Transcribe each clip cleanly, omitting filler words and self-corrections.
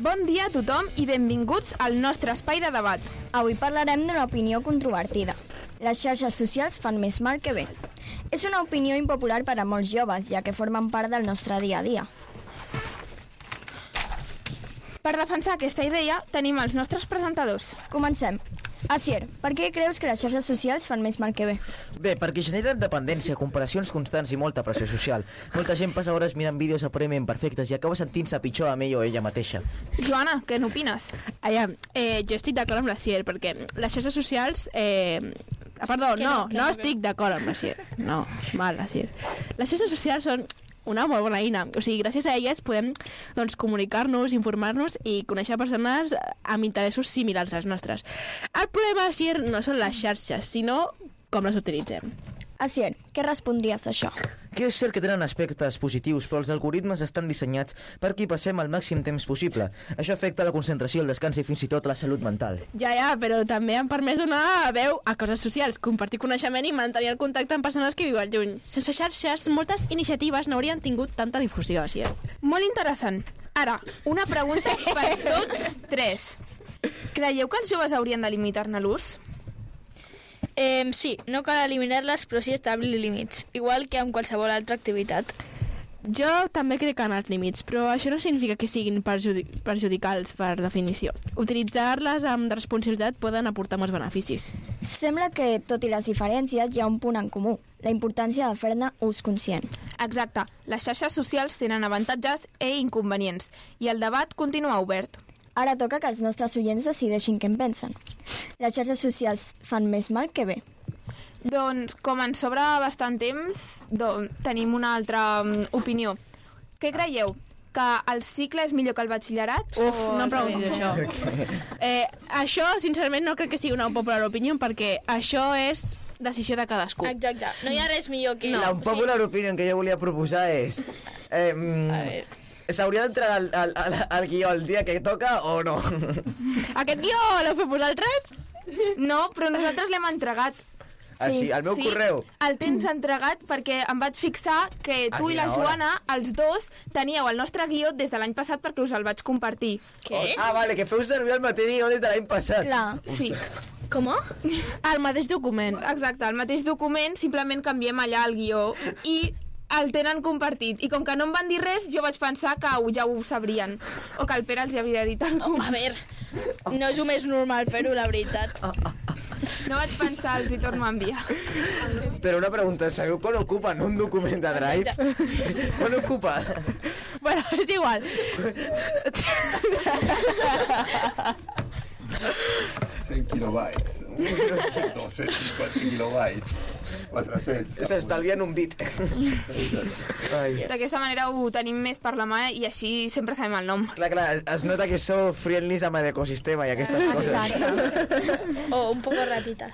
Bon dia a tothom i benvinguts al nostre espai de debat. Avui parlarem d'una opinió controvertida. Les xarxes socials fan més mal que bé. És una opinió impopular per a molts joves, ja que formen part del nostre dia a dia. Per defensar aquesta idea, tenim els nostres presentadors. Comencem. Asier, per què creus que les xarxes socials fan més mal que bé? Bé, perquè generen dependència, comparacions constants i molta pressió social. Molta gent passa hores mirant vídeos aparentment perfectes i acaba sentint-se pitjor amb ell o ella mateixa. Joana, què n'opines? Jo estic d'acord amb la Sier, perquè les xarxes socials... no estic d'acord amb la Sier. No, mal, la Sier. Les xarxes socials són una molt bona eina. O sigui, gràcies a elles podem comunicar-nos, informar-nos i conèixer persones amb interessos similars als nostres. El problema, Sier, no són les xarxes, sinó com les utilitzem. Asier, què respondries a això? Que és cert que tenen aspectes positius, però els algoritmes estan dissenyats perquè hi passem el màxim temps possible. Això afecta la concentració, el descans i fins i tot la salut mental. Ja, però també han permès donar veu a coses socials, compartir coneixement i mantenir el contacte amb persones que viuen lluny. Sense xarxes, moltes iniciatives no haurien tingut tanta difusió, Asier. Molt interessant. Ara, una pregunta per tots tres. Creieu que els joves haurien de limitar-ne l'ús? Sí, no cal eliminar-les, però sí establir límits, igual que amb qualsevol altra activitat. Jo també crec en els límits, però això no significa que siguin perjudicals per definició. Utilitzar-les amb responsabilitat poden aportar molts beneficis. Sembla que, tot i les diferències, hi ha un punt en comú, la importància de fer-ne ús conscient. Exacte. Les xarxes socials tenen avantatges i inconvenients, i el debat continua obert. Ara toca que els nostres oients decideixin què en pensen. Les xarxes socials fan més mal que bé. Doncs, com ens sobra bastant temps, tenim una altra opinió. Què creieu? Que el cicle és millor que el batxillerat? No preguntis això. Això, sincerament, no crec que sigui una popular opinió, perquè això és decisió de cadascú. Exacte. No hi ha res millor que... La popular opinió que jo volia proposar és... A veure... S'hauria d'entrar al guió el dia que toca o no? Aquest guió l'heu fet vosaltres? No, però nosaltres l'hem entregat. Sí, al meu correu. El tens entregat perquè em vaig fixar que tu i la Joana, els dos, teníeu el nostre guió des de l'any passat perquè us el vaig compartir. Què? Vale, que feu servir el mateix guió des de l'any passat. Clar. Sí. Com? El mateix document. Exacte, el mateix document, simplement canviem allà el guió i el tenen compartit. I com que no em van dir res, jo vaig pensar que ja ho sabrien. O que el Pere els hi havia dit alguna cosa. A veure, no és el més normal fer-ho, la veritat. No vaig pensar, els hi torno a enviar. Però una pregunta, sabeu quan ocupen un document de Drive? Quan ocupa? Bueno, és igual. 100 kilobytes. 250 kilobytes. 400. S'estalvien un bit. D'aquesta manera ho tenim més per la mà i així sempre sabem el nom. Clar, es nota que sou friendlies amb l'ecosistema i aquestes coses. Exacte. O un poco ratita.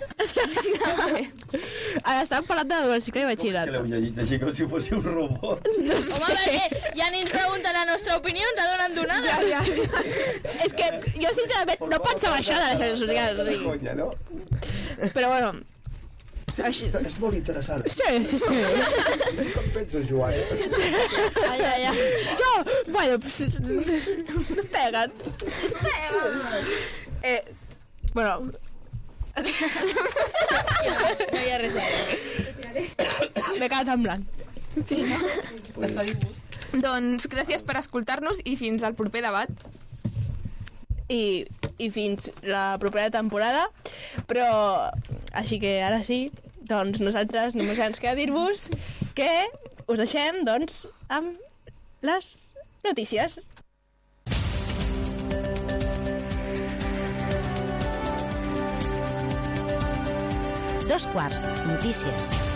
Ara estàvem parlant del cicle de batxillerat. Que l'heu llegit com si fos un robot. No Home, a veure, ja ni ens pregunten la nostra opinió, ens la donen donada. Ja. És que jo sincerament no pensava això de les xarxes socials. O sigui. Conya, no? Però bueno... Sí, és molt interessant. Sí. Com penses, Joan? Jo, bueno, pues, no peguen. Bueno... No hi ha res a dir. M'he quedat en blanc. Doncs gràcies per escoltar-nos i fins al proper debat. I fins la propera temporada, però així que ara sí, doncs nosaltres només ens queda dir-vos que us deixem doncs amb les notícies. 2 quarts, notícies.